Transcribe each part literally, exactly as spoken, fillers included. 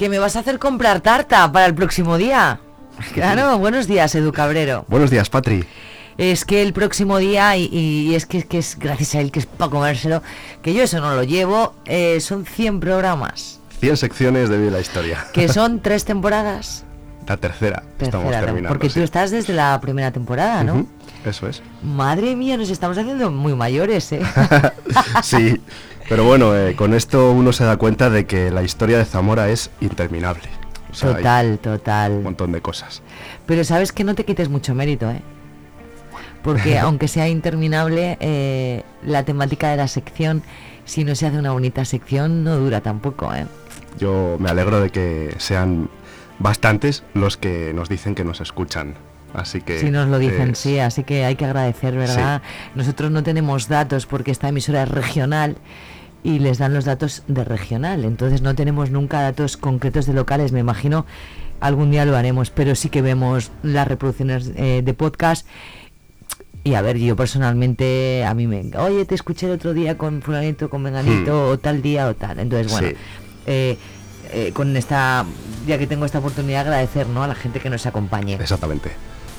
Que me vas a hacer comprar tarta para el próximo día. Claro, buenos días, Edu Cabrero. Buenos días, Patri. Es que el próximo día, y, y es, que, es que es gracias a él que es para comérselo, que yo eso no lo llevo, eh, son cien programas. cien secciones de Vive la Historia. Que son tres temporadas. La tercera, tercera estamos terminando. Porque sí. tú estás desde la primera temporada, ¿no? Uh-huh, eso es. Madre mía, nos estamos haciendo muy mayores, ¿eh? Sí, pero bueno, eh, con esto uno se da cuenta de que la historia de Zamora es interminable. O sea, total, total. Un montón de cosas. Pero sabes que no te quites mucho mérito, ¿eh? Porque aunque sea interminable, eh, la temática de la sección, si no se hace una bonita sección, no dura tampoco, ¿eh? Yo me alegro de que sean bastantes los que nos dicen que nos escuchan. Así que sí, nos lo dicen, es... sí, así que hay que agradecer, ¿verdad? Sí. Nosotros no tenemos datos porque esta emisora es regional y les dan los datos de regional, entonces no tenemos nunca datos concretos de locales. Me imagino algún día lo haremos, pero sí que vemos las reproducciones eh, de podcast. Y a ver, yo personalmente, a mí me... Oye, te escuché el otro día con fulanito, con menganito, hmm. o tal día o tal. Entonces, bueno, sí. eh, eh, con esta... Ya que tengo esta oportunidad, agradecer, ¿no?, a la gente que nos acompañe. Exactamente.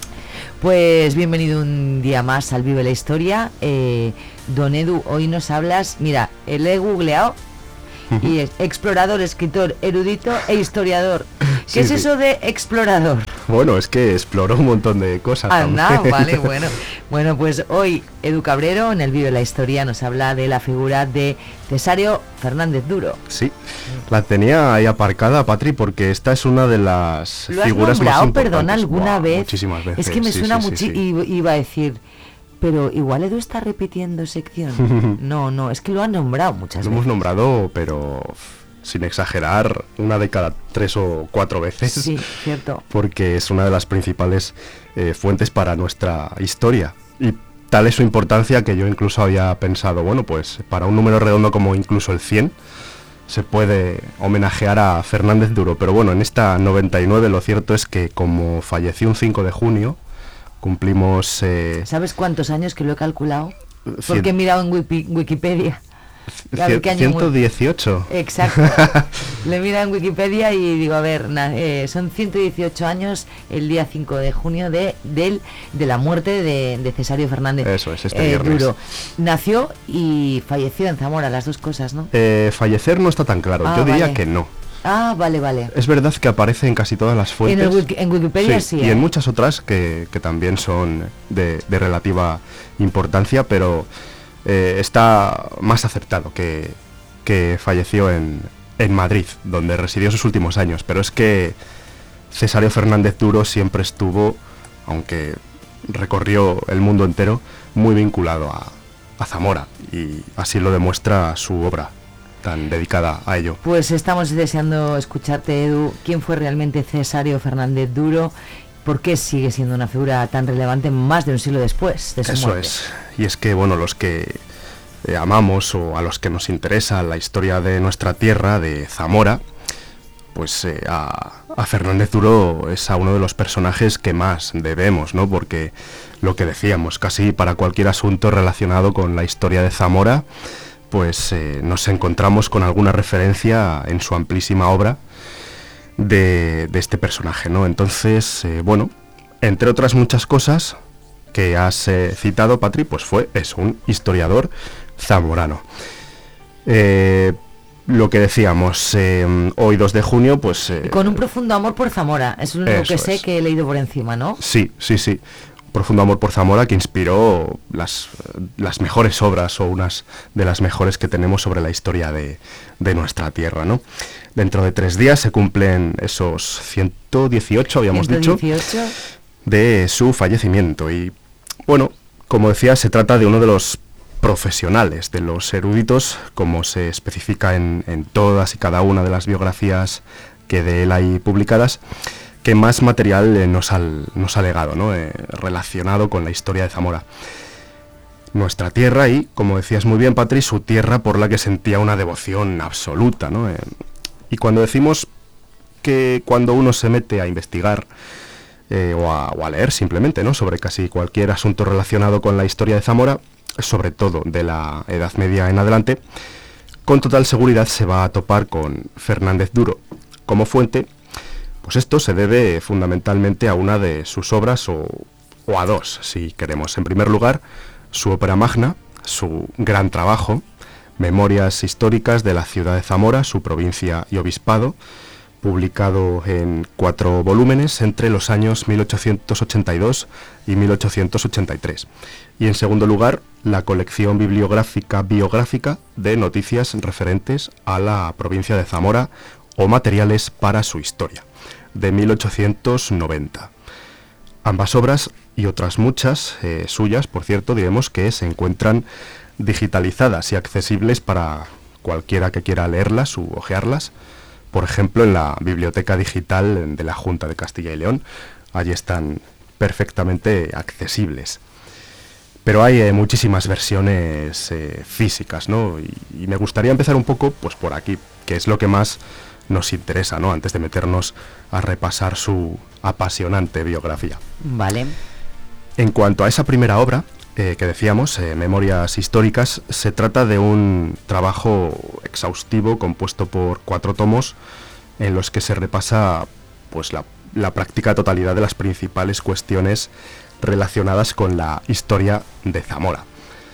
Pues bienvenido un día más al Vive la Historia. Eh, don Edu, hoy nos hablas... Mira, el he googleado uh-huh. y es explorador, escritor, erudito e historiador. ¿Qué sí, es sí. eso de explorador? Bueno, es que exploró un montón de cosas. Ah, no, vale, bueno. Bueno, pues hoy Edu Cabrero en el Vive la Historia nos habla de la figura de Cesario Fernández Duro. Sí, la tenía ahí aparcada, Patri, porque esta es una de las ¿Lo figuras has nombrado, más importantes. perdón, alguna wow, vez? Muchísimas veces. Es que me sí, suena sí, mucho sí, sí. y iba a decir... Pero igual Edu está repitiendo sección. No, no, es que lo han nombrado muchas lo veces. Lo hemos nombrado, pero... sin exagerar, una de cada tres o cuatro veces. Sí, cierto. Porque es una de las principales eh, fuentes para nuestra historia. Y tal es su importancia que yo incluso había pensado, bueno, pues para un número redondo como incluso el cien, se puede homenajear a Fernández Duro. Pero bueno, en esta noventa y nueve lo cierto es que como falleció un cinco de junio, cumplimos... Eh, ¿Sabes cuántos años que lo he calculado? Porque he mirado en Wiki, Wikipedia. ciento dieciocho. Exacto. Le mira en Wikipedia y digo, a ver, na, eh, son ciento dieciocho años el día cinco de junio de, de, de la muerte de, de Cesario Fernández. Eso es, este eh, viernes. Duro. Nació y falleció en Zamora, las dos cosas, ¿no? Eh, fallecer no está tan claro, ah, yo diría vale. que no. Ah, vale, vale. Es verdad que aparece en casi todas las fuentes. En, el wiki, en Wikipedia sí. sí y ¿eh? en muchas otras que, que también son de, de relativa importancia, pero eh, está más acertado que, que falleció en, en Madrid, donde residió sus últimos años. Pero es que Cesario Fernández Duro siempre estuvo, aunque recorrió el mundo entero, muy vinculado a, a Zamora, y así lo demuestra su obra tan dedicada a ello. Pues estamos deseando escucharte, Edu. ¿Quién fue realmente Cesario Fernández Duro? ¿Por qué sigue siendo una figura tan relevante más de un siglo después de su Eso muerte? es. Y es que, bueno, los que eh, amamos o a los que nos interesa la historia de nuestra tierra, de Zamora, pues eh, a, a Fernández Duro es a uno de los personajes que más debemos, ¿no? Porque lo que decíamos, casi para cualquier asunto relacionado con la historia de Zamora, pues eh, nos encontramos con alguna referencia en su amplísima obra de, de este personaje, ¿no? Entonces, eh, bueno, entre otras muchas cosas que has eh, citado, Patri, pues fue, es un historiador zamorano. Eh, lo que decíamos, eh, hoy dos de junio, pues... Eh, con un profundo amor por Zamora, es lo único que sé es. que he leído por encima, ¿no? Sí, sí, sí. Profundo amor por Zamora, que inspiró las, las mejores obras o unas de las mejores que tenemos sobre la historia de, de nuestra tierra, ¿no? Dentro de tres días se cumplen esos ciento dieciocho, habíamos ciento dieciocho dicho, de su fallecimiento. Y bueno, como decía, se trata de uno de los profesionales, de los eruditos, como se especifica en, en todas y cada una de las biografías que de él hay publicadas, que más material eh, nos, ha, nos ha legado, ¿no? eh, relacionado con la historia de Zamora. Nuestra tierra y, como decías muy bien, Patri, su tierra por la que sentía una devoción absoluta, ¿no? Eh, y cuando decimos que cuando uno se mete a investigar eh, o, a, o a leer simplemente, ¿no?, sobre casi cualquier asunto relacionado con la historia de Zamora, sobre todo de la Edad Media en adelante, con total seguridad se va a topar con Fernández Duro, como fuente, pues esto se debe fundamentalmente a una de sus obras, o, o a dos, si queremos. En primer lugar, su ópera magna, su gran trabajo, Memorias históricas de la ciudad de Zamora, su provincia y obispado, publicado en cuatro volúmenes entre los años mil ochocientos ochenta y dos y mil ochocientos ochenta y tres. Y en segundo lugar, la colección bibliográfica biográfica de noticias referentes a la provincia de Zamora o materiales para su historia, de mil ochocientos noventa. Ambas obras y otras muchas eh, suyas, por cierto, diremos que se encuentran digitalizadas y accesibles para cualquiera que quiera leerlas u hojearlas, por ejemplo en la biblioteca digital de la Junta de Castilla y León. Allí están perfectamente accesibles. Pero hay eh, muchísimas versiones eh, físicas, ¿no? Y, y me gustaría empezar un poco pues por aquí, que es lo que más nos interesa, ¿no? Antes de meternos a repasar su apasionante biografía. Vale. En cuanto a esa primera obra, eh, que decíamos, eh, Memorias históricas, se trata de un trabajo exhaustivo compuesto por cuatro tomos en los que se repasa pues la, la práctica totalidad de las principales cuestiones relacionadas con la historia de Zamora.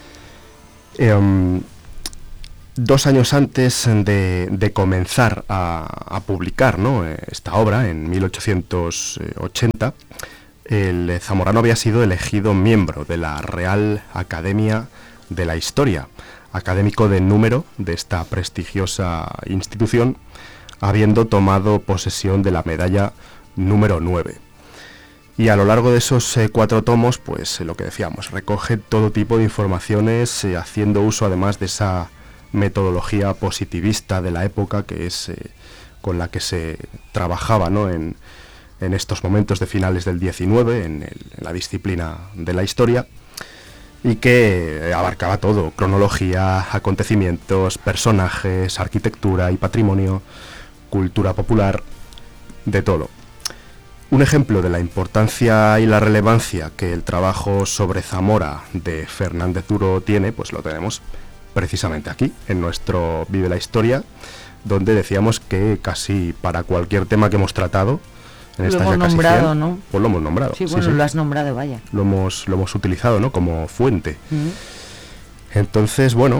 Eh, dos años antes de, de comenzar a, a publicar, ¿no?, esta obra, en mil ochocientos ochenta, el zamorano había sido elegido miembro de la Real Academia de la Historia, académico de número de esta prestigiosa institución, habiendo tomado posesión de la medalla número nueve. Y a lo largo de esos eh, cuatro tomos, pues eh, lo que decíamos, recoge todo tipo de informaciones, eh, haciendo uso además de esa metodología positivista de la época, que es eh, con la que se trabajaba, ¿no?, en en estos momentos de finales del diecinueve, en, el, en la disciplina de la historia, y que abarcaba todo: cronología, acontecimientos, personajes, arquitectura y patrimonio, cultura popular, de todo. Un ejemplo de la importancia y la relevancia que el trabajo sobre Zamora de Fernández Duro tiene, pues lo tenemos precisamente aquí, en nuestro Vive la Historia, donde decíamos que casi para cualquier tema que hemos tratado, en lo esta hemos ya casi nombrado, cien, ¿no? Pues lo hemos nombrado. Sí, bueno, sí, sí. lo has nombrado, vaya. Lo hemos, lo hemos utilizado, ¿no?, como fuente. Mm. Entonces, bueno,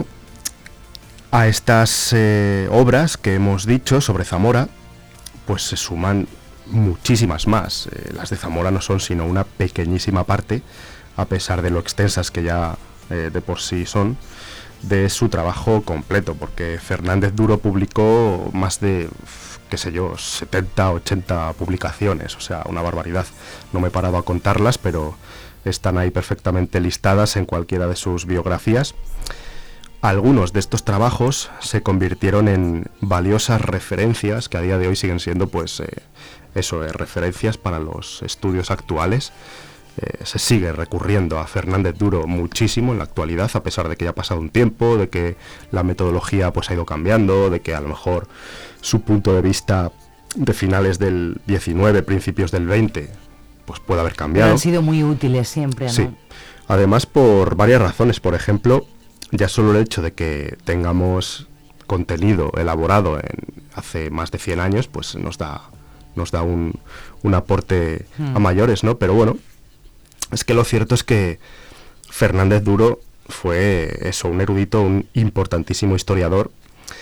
a estas eh, obras que hemos dicho sobre Zamora, pues se suman muchísimas más. Eh, las de Zamora no son sino una pequeñísima parte, a pesar de lo extensas que ya eh, de por sí son, de su trabajo completo, porque Fernández Duro publicó más de, qué sé yo, setenta, ochenta publicaciones, o sea, una barbaridad. No me he parado a contarlas, pero están ahí perfectamente listadas en cualquiera de sus biografías. Algunos de estos trabajos se convirtieron en valiosas referencias, que a día de hoy siguen siendo, pues, eh, eso, eh, referencias para los estudios actuales. Eh, se sigue recurriendo a Fernández Duro muchísimo en la actualidad, a pesar de que ya ha pasado un tiempo, de que la metodología pues ha ido cambiando, de que a lo mejor su punto de vista de finales del diecinueve, principios del veinte, pues puede haber cambiado. Pero han sido muy útiles siempre, ¿no? Sí, además por varias razones. Por ejemplo, ya solo el hecho de que tengamos contenido elaborado en hace más de cien años, pues nos da, nos da un, un aporte hmm. a mayores, ¿no? Pero bueno, es que lo cierto es que Fernández Duro fue eso, un erudito, un importantísimo historiador,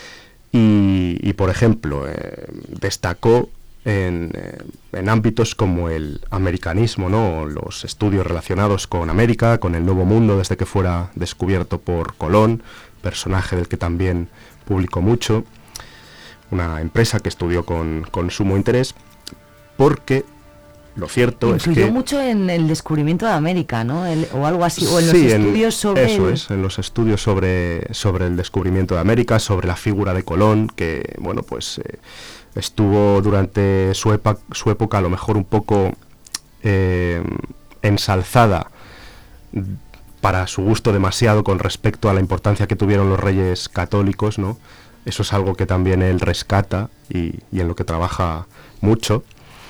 y, y por ejemplo, eh, destacó en, eh, en ámbitos como el americanismo, ¿no?, los estudios relacionados con América, con el Nuevo Mundo, desde que fuera descubierto por Colón, personaje del que también publicó mucho, una empresa que estudió con, con sumo interés, porque lo cierto Influyó es que... mucho en el descubrimiento de América, ¿no? El, o algo así, o en sí, los estudios en, sobre... Eso el... es, en los estudios sobre, sobre el descubrimiento de América, sobre la figura de Colón, que, bueno, pues eh, estuvo durante su, epa, su época a lo mejor un poco eh, ensalzada, para su gusto demasiado, con respecto a la importancia que tuvieron los reyes católicos, ¿no? Eso es algo que también él rescata y, y en lo que trabaja mucho.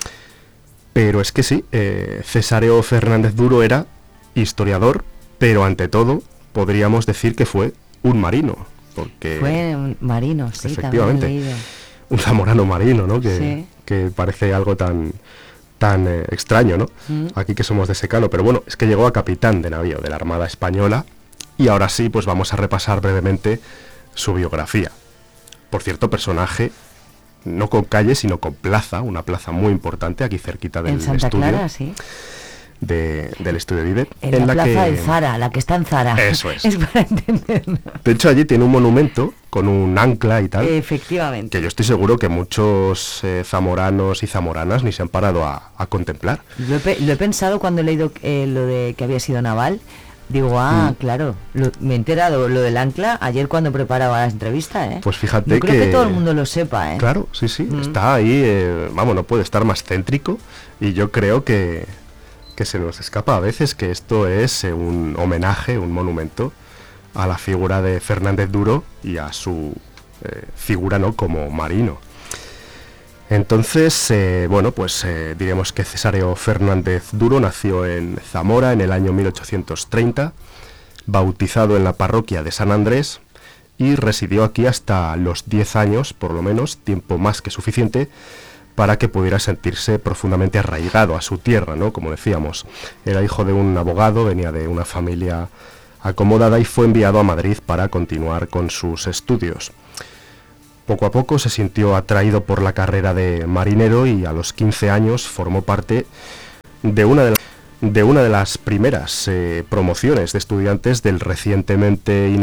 Pero es que sí, eh, Cesáreo Fernández Duro era historiador, pero ante todo podríamos decir que fue un marino, porque... Fue un marino, sí, efectivamente. también leído. un zamorano marino, ¿no? Que, Sí. que parece algo tan, tan eh, extraño, ¿no? Mm. Aquí que somos de secano, pero bueno, es que llegó a capitán de navío de la Armada Española y ahora sí, pues vamos a repasar brevemente su biografía. Por cierto, personaje no con calle, sino con plaza, una plaza muy importante aquí cerquita del En Santa estudio. Clara, sí. De, del estudio Vive. En, la, plaza de Zara, la que está en Zara. Eso es. Es para entenderlo. De hecho, allí tiene un monumento con un ancla y tal. Efectivamente. Que yo estoy seguro que muchos eh, zamoranos y zamoranas ni se han parado a, a contemplar. Lo he, pe- lo he pensado cuando he leído eh, lo de que había sido naval. Digo, ah, Mm. claro, lo- me he enterado lo del ancla ayer cuando preparaba la entrevista, ¿eh? Pues fíjate no creo que... que todo el mundo lo sepa, ¿eh? Claro, sí, sí, Mm. está ahí, eh, vamos, no puede estar más céntrico y yo creo que, que se nos escapa a veces que esto es eh, un homenaje, un monumento a la figura de Fernández Duro y a su eh, figura, ¿no?, como marino. Entonces, eh, bueno, pues eh, diremos que Cesáreo Fernández Duro nació en Zamora en el año mil ochocientos treinta, bautizado en la parroquia de San Andrés y residió aquí hasta los diez años, por lo menos, tiempo más que suficiente para que pudiera sentirse profundamente arraigado a su tierra, ¿no? Como decíamos, era hijo de un abogado, venía de una familia acomodada y fue enviado a Madrid para continuar con sus estudios. Poco a poco se sintió atraído por la carrera de marinero y a los quince años formó parte de una de, la, de, una de las primeras eh, promociones de estudiantes del recientemente inaugurado